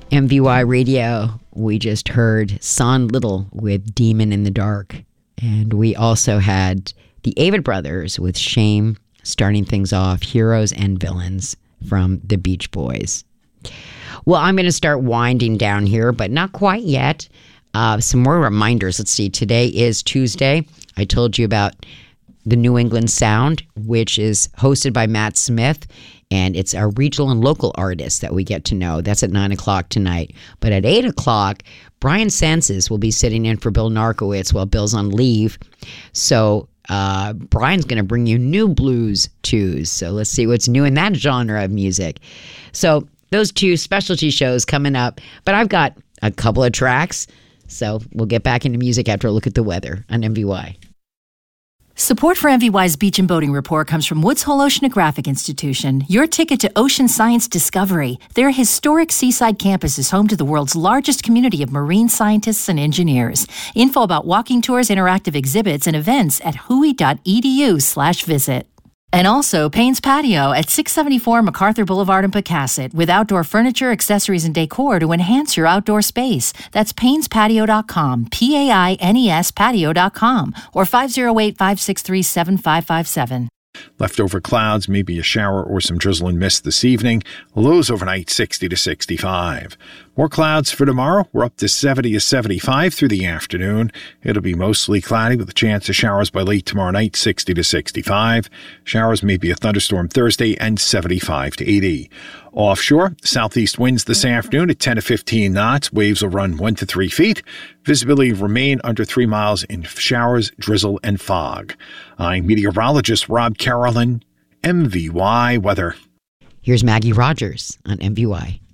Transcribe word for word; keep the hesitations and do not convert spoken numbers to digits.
M V Y Radio, we just heard Son Little with Demon in the Dark. And we also had the Avett Brothers with Shame, starting things off, Heroes and Villains from the Beach Boys. Well, I'm going to start winding down here, but not quite yet. Uh, some more reminders. Let's see. Today is Tuesday. I told you about the New England Sound, which is hosted by Matt Smith. And it's our regional and local artists that we get to know. That's at nine o'clock tonight. But at eight o'clock, Brian Senses will be sitting in for Bill Narkowitz while Bill's on leave. So uh, Brian's going to bring you new blues tunes. So let's see what's new in that genre of music. So those two specialty shows coming up. But I've got a couple of tracks. So we'll get back into music after a look at the weather on M V Y. Support for M V Y's Beach and Boating Report comes from Woods Hole Oceanographic Institution, your ticket to ocean science discovery. Their historic seaside campus is home to the world's largest community of marine scientists and engineers. Info about walking tours, interactive exhibits, and events at hui.edu slash visit. And also Payne's Patio at six seventy-four MacArthur Boulevard in Pecasset with outdoor furniture, accessories, and decor to enhance your outdoor space. That's paynes patio dot com, P A I N E S patio dot com, or five oh eight, five six three, seven five five seven. Leftover clouds, maybe a shower or some drizzle and mist this evening. Lows overnight sixty to sixty-five. More clouds for tomorrow. We're up to seventy to seventy-five through the afternoon. It'll be mostly cloudy with a chance of showers by late tomorrow night, sixty to sixty-five. Showers, maybe a thunderstorm Thursday, and seventy-five to eighty. Offshore, southeast winds this afternoon at ten to fifteen knots. Waves will run one to three feet. Visibility remain under three miles in showers, drizzle, and fog. I'm meteorologist Rob Carolyn, M V Y Weather. Here's Maggie Rogers on M V Y.